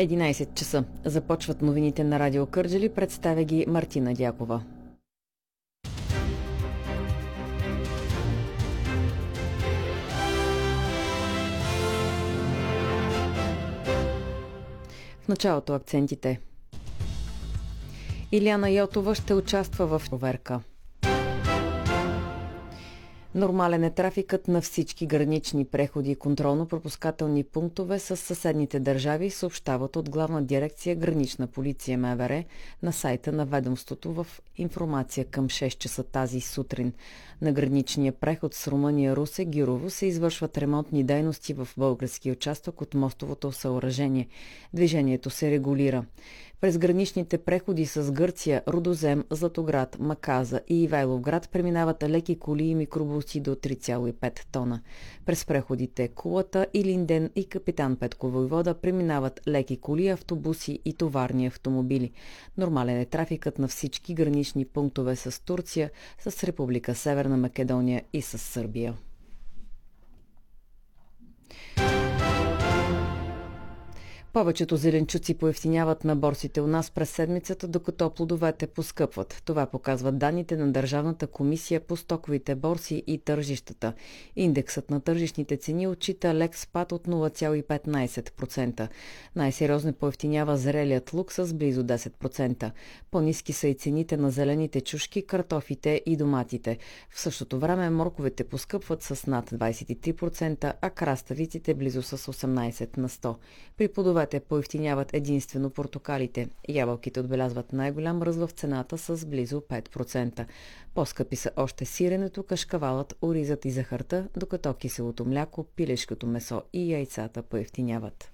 11 часа. Започват новините на Радио Кърджали. Представя ги Мартина Дякова. В началото акцентите. Илияна Йотова ще участва в проверка. Нормален е трафикът на всички гранични преходи и контролно-пропускателни пунктове с съседните държави, съобщават от Главна дирекция Гранична полиция МВР на сайта на ведомството в информация към 6 часа тази сутрин. На граничния преход с Румъния Русе-Гюрово се извършват ремонтни дейности в български участък от мостовото съоръжение. Движението се регулира. През граничните преходи с Гърция, Рудозем, Златоград, Маказа и Ивайловград преминават леки коли и микробуси до 3,5 тона. През преходите Кулата, Илинден и Капитан Петко Войвода преминават леки коли, автобуси и товарни автомобили. Нормален е трафикът на всички гранични пунктове с Турция, с Република Северна Македония и с Сърбия. Повечето зеленчуци поевтиняват на борсите у нас през седмицата, докато плодовете поскъпват. Това показват данните на Държавната комисия по стоковите борси и тържищата. Индексът на тържищните цени отчита лек спад от 0,15%. Най-сериозно поевтинява зрелият лук с близо 10%. По-ниски са и цените на зелените чушки, картофите и доматите. В същото време морковете поскъпват с над 23%, а краставиците близо с 18%. При плодовете поевтиняват единствено портокалите. Ябълките отбелязват най-голям ръст в цената с близо 5%. По-скъпи са още сиренето, кашкавалът, оризът и захарта, докато киселото мляко, пилешкото месо и яйцата поевтиняват.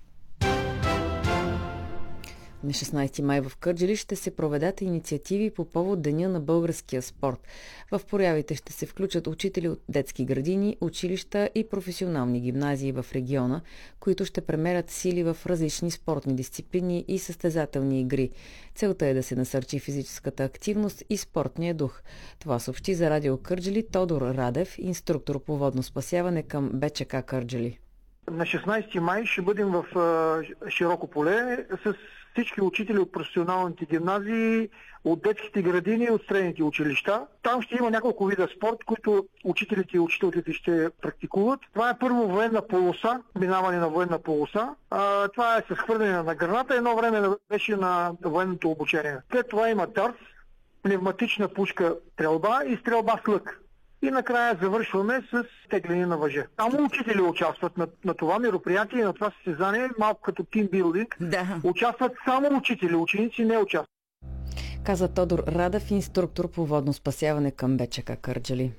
На 16 май в Кърджали ще се проведат инициативи по повод Деня на българския спорт. В проявите ще се включат учители от детски градини, училища и професионални гимназии в региона, които ще премерят сили в различни спортни дисциплини и състезателни игри. Целта е да се насърчи физическата активност и спортния дух. Това съобщи за Радио Кърджали Тодор Радев, инструктор по водно спасяване към БЧК Кърджали. На 16 май ще бъдем в широко поле с всички учители от професионалните гимназии, от детските градини и от средните училища. Там ще има няколко вида спорт, които учителите и учителите ще практикуват. Това е първо военна полоса, минаване на военна полоса. Това е с хвърляне на граната. Едно време беше на военното обучение. След това има търс, пневматична пушка стрелба и стрелба с лък. И накрая завършваме с тегляне на въже. Само учители участват на това мероприятие и на това състезание, малко като тимбилдинг. Да. Участват само учители, ученици не участват. Каза Тодор Радев, инструктор по водно спасяване към БЧК Кърджали.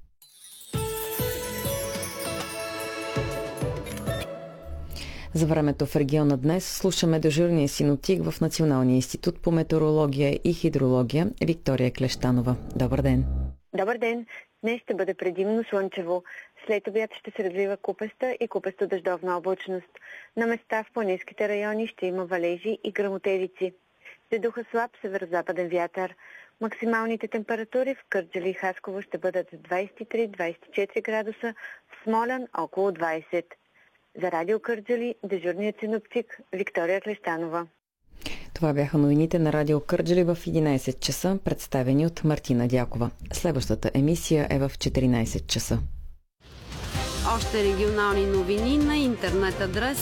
За времето в региона днес слушаме дежурния синоптик в Националния институт по метеорология и хидрология Виктория Клещанова. Добър ден! Добър ден! Днес ще бъде предимно слънчево. След обяд ще се развива купеста и купесто-дъждовна облачност. На места в планинските райони ще има валежи и гръмотевици. Ще духа слаб северо-западен вятър. Максималните температури в Кърджали и Хасково ще бъдат 23-24 градуса, в Смолян около 20. За Радио Кърджали дежурният синоптик Виктория Клещанова. Това бяха новините на Радио Кърджали в 11 часа, представени от Мартина Дякова. Следващата емисия е в 14 часа. Още регионални новини на интернет адрес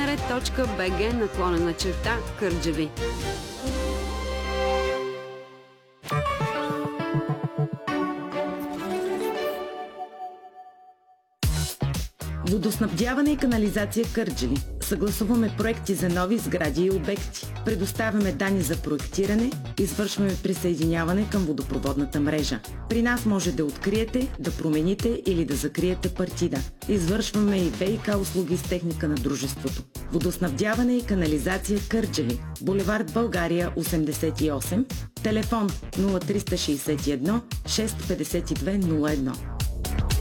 bnr.bg/Кърджали. Водоснабдяване и канализация Кърджали. Съгласуваме проекти за нови сгради и обекти. Предоставяме данни за проектиране, извършваме присъединяване към водопроводната мрежа. При нас може да откриете, да промените или да закриете партида. Извършваме и ВиК услуги с техника на дружеството. Водоснабдяване и канализация Кърджали. Булевард България 88. Телефон 0361 652 01.